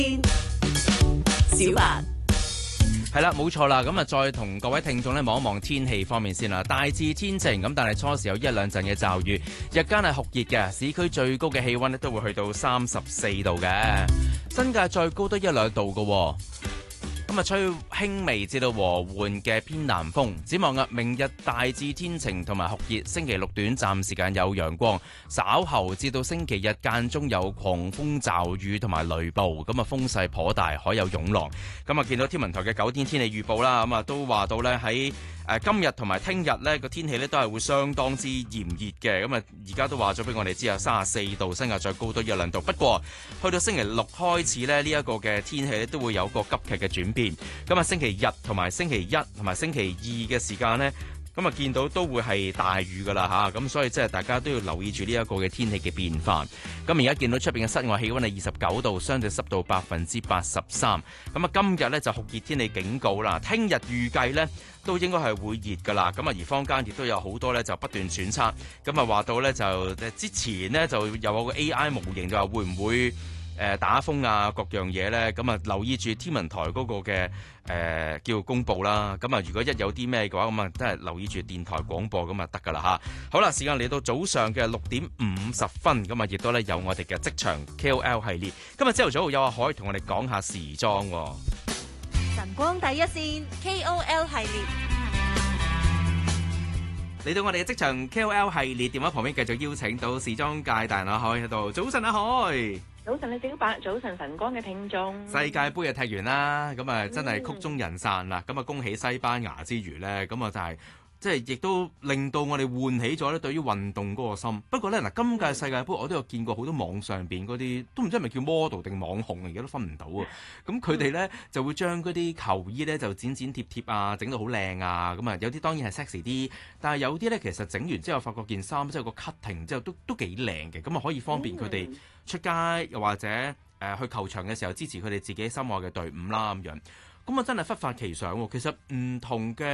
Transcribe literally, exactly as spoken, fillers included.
小白係啦，冇錯啦，咁啊，再同各位聽眾咧望一望天氣方面先啦。大致天晴，咁但係初時有一兩陣嘅驟雨，日間係酷熱嘅，市區最高嘅氣溫咧都會去到三十四度嘅，新界再高多一兩度嘅。咁啊，吹輕微至到和緩嘅偏南風。展望啊，明日大致天晴同埋酷熱，星期六短暫時間有陽光，稍後至到星期日間中有狂風驟雨同埋雷暴。咁啊，風勢頗大，海有湧浪。咁啊，見到天文台嘅九天天氣預報啦，咁啊都話到咧喺誒今日同埋聽日呢個天氣咧都係會相當之炎熱嘅。咁啊，而家都話咗俾我哋知啊，三十四度，新界再高多一兩度。不過去到星期六開始咧，呢、這、一個嘅天氣咧都會有個急劇嘅轉變。咁啊，星期日同埋星期一同埋星期二嘅時間呢，咁啊見到都會係大雨噶啦吓，咁所以即係大家都要留意住呢一個嘅天氣嘅變化。咁而家見到出邊嘅室外氣溫係二十九度，相對濕度百分之八十三。咁啊，今日呢就酷熱天氣警告啦，聽日預計呢都應該係會熱噶啦。咁啊，而坊間亦都有好多呢就不斷揣測，咁啊話到呢就之前呢就有個 A I 模型就話會唔會？誒打風啊，各樣嘢咧，咁啊留意住天文台嗰個嘅誒、呃、叫公佈啦。咁啊，如果一有啲咩嘅話，咁啊都係留意住電台廣播咁啊得㗎啦嚇。好啦，時間嚟到早上嘅六點五十分，咁啊亦都咧有我哋嘅職場 K O L 系列。今日朝頭早有阿海同我哋講下時裝喎。 晨光第一線 K O L 系列。 嚟到我哋嘅職場 K O L 系列，電話旁邊繼續邀請到時裝界大人阿海喺度。早晨，阿海。 早晨，你小白，早晨晨光嘅聽眾。 世界盃啊踢完啦，咁啊真係曲終人散啦。咁啊、嗯、恭喜西班牙之餘呢，咁啊就係即係亦都令到我哋喚起咗咧對於運動嗰個心。不過呢，嗱，今屆世界盃我都有見過好多網上邊嗰啲，都唔知係咪叫 model 定網紅，而家都分唔到啊。咁佢哋呢，就會將嗰啲球衣呢就剪剪貼貼啊，整到好靚啊。咁啊有啲當然係 sexy 啲，但係有啲呢，其實整完之後發覺件衫即係個 cutting 之後都都幾靚嘅，咁啊可以方便佢哋出街，又或者誒、呃、去球場嘅時候支持佢哋自己心愛嘅隊伍啦咁樣。咁啊真係忽發奇想喎，其實唔同嘅